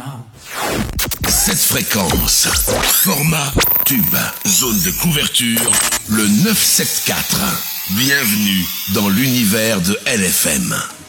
Cette fréquence, format tube, zone de couverture, le 974. Bienvenue dans l'univers de LFM.